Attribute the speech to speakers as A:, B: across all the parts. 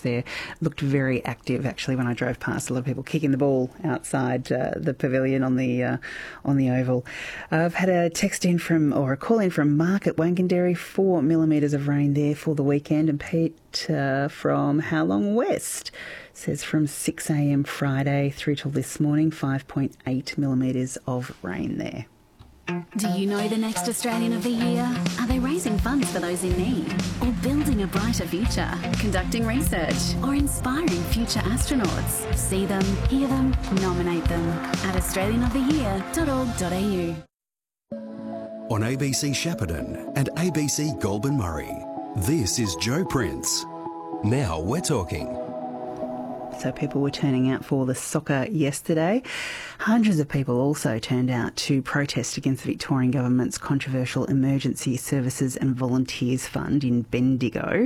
A: there. Looked very active, actually, when I drove past. A lot of people kicking the ball outside the pavilion on the oval. I've had a text in from, or a call in from Mark at Wanganderry, 4 millimetres of rain there for the weekend. And Pete from How Long West says from 6 a.m. Friday through till this morning, 5.8 millimetres of rain there.
B: Do you know the next Australian of the Year? Are they raising funds for those in need? Or building a brighter future? Conducting research? Or inspiring future astronauts? See them, hear them, nominate them at australianoftheyear.org.au.
C: On ABC Shepparton and ABC Goulburn Murray, this is Joe Prince. Now we're talking.
A: So people were turning out for the soccer yesterday. Hundreds of people also turned out to protest against the Victorian Government's controversial Emergency Services and Volunteers Fund in Bendigo.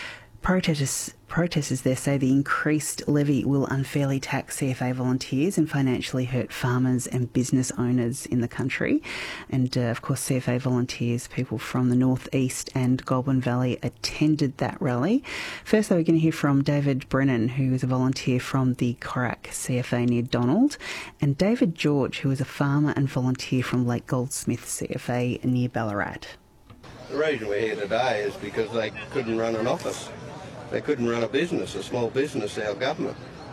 A: Protesters there say the increased levy will unfairly tax CFA volunteers and financially hurt farmers and business owners in the country. And, of course, CFA volunteers, people from the North East and Goulburn Valley, attended that rally. First, though, we're going to hear from David Brennan, who is a volunteer from the Corac CFA near Donald, and David George, who is a farmer and volunteer from Lake Goldsmith CFA near Ballarat.
D: The reason we're here today is because they couldn't run an office. They couldn't run a business, a small business, our government.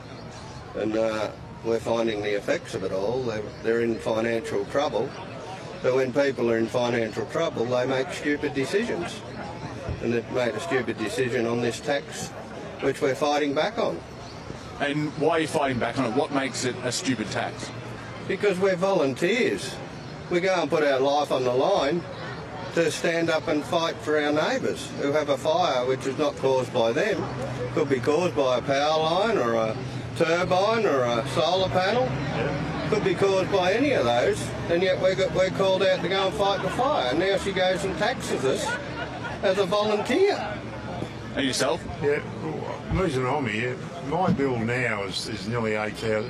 D: And we're finding the effects of it all. They're in financial trouble. So when people are in financial trouble, they make stupid decisions. And they've made a stupid decision on this tax, which we're fighting back on.
E: And why are you fighting back on it? What makes it a stupid tax?
D: Because we're volunteers. We go and put our life on the line to stand up and fight for our neighbours who have a fire which is not caused by them. Could be caused by a power line or a turbine or a solar panel. Could be caused by any of those, and yet we're called out to go and fight the fire. And now she goes and taxes us as a volunteer.
E: And yourself?
F: Yeah, the reason I'm here, my bill now is nearly about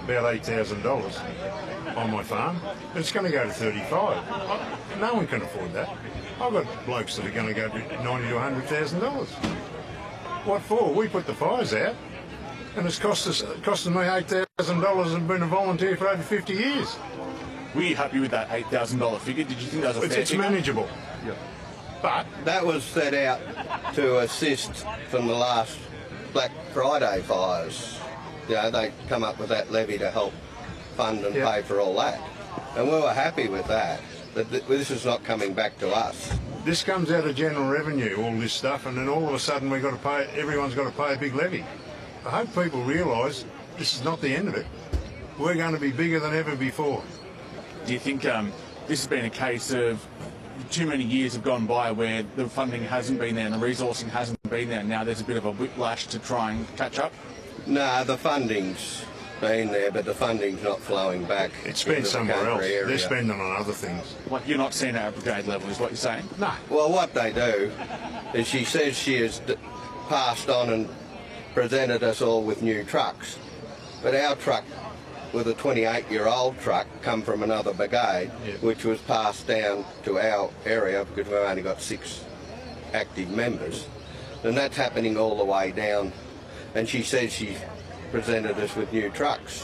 F: $8,000 on my farm. It's going to go to 35. No one can afford that. I've got blokes that are going to go to $90,000 to $100,000. What for? We put the fires out, and it's costing me $8,000 and been a volunteer for over 50 years.
E: Were you happy with that $8,000 figure? Did you think that was a fair
F: It's
E: figure?
F: manageable.
E: Yeah.
D: But that was set out to assist from the last Black Friday fires. You know, they come up with that levy to help fund and pay for all that. And we were happy with that. But this is not coming back to us.
F: This comes out of general revenue, all this stuff, and then all of a sudden everyone's got to pay a big levy. I hope people realise this is not the end of it. We're going to be bigger than ever before.
E: Do you think this has been a case of too many years have gone by where the funding hasn't been there and the resourcing hasn't been there, and now there's a bit of a whiplash to try and catch up?
D: No, the funding's been there, but the funding's not flowing back.
F: It's spent somewhere else.
D: Area.
F: They're spending on other things.
E: Like you're not seeing it at brigade level, is what you're saying?
F: No.
D: Well, what they do is she says she has passed on and presented us all with new trucks, but our truck, with a 28-year-old truck, come from another brigade, which was passed down to our area because we've only got 6 active members, and that's happening all the way down. And she says she presented us with new trucks.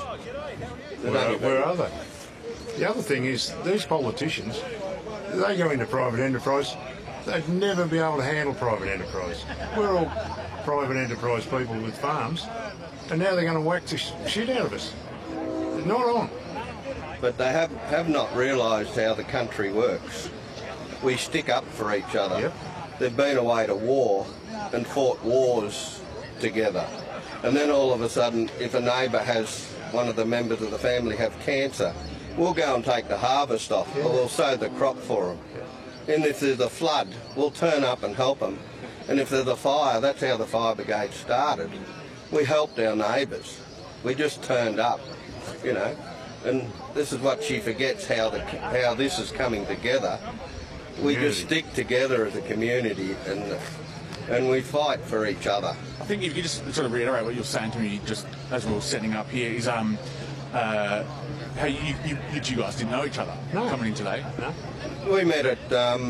F: Where are they? The other thing is, these politicians, they go into private enterprise, they'd never be able to handle private enterprise. We're all private enterprise people with farms, and now they're going to whack the shit out of us. Not on.
D: But they have not realised how the country works. We stick up for each other.
F: Yep.
D: They've been away to war and fought wars together. And then all of a sudden, if a neighbour has one of the members of the family have cancer, we'll go and take the harvest off, or we'll sow the crop for them. And if there's a flood, we'll turn up and help them. And if there's a fire, that's how the fire brigade started. We helped our neighbours. We just turned up, you know. And this is what she forgets, how this is coming together. We just stick together as a community and we fight for each other.
E: I think if you could just sort of reiterate what you're saying to me just as we were setting up here is how you two guys didn't know each other coming in today.
F: No.
D: We met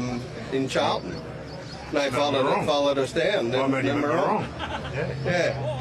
D: in Charlton. They followed us down.
F: I met him at Marong.
D: Yeah.